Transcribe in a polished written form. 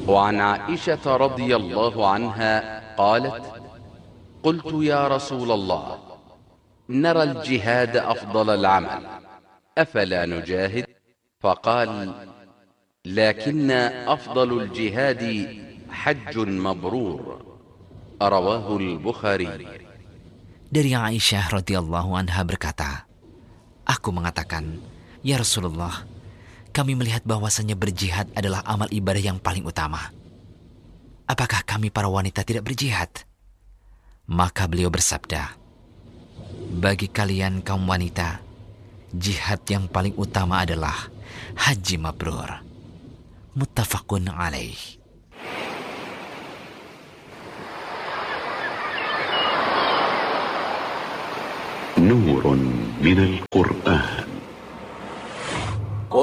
وعن عائشة رضي الله عنها قالت: قلت يا رسول الله، نرى الجهاد أفضل العمل، أفلا نجاهد؟ فقال: لكن أفضل الجهاد حج مبرور. رواه البخاري. Dari Aisyah radhiyallahu anha berkata, aku mengatakan, ya Rasulullah, kami melihat bahwasannya berjihad adalah amal ibadah yang paling utama. Apakah kami para wanita tidak berjihad? Maka beliau bersabda, bagi kalian kaum wanita, jihad yang paling utama adalah haji mabrur. Muttafaqun alaih. نور من القرآن.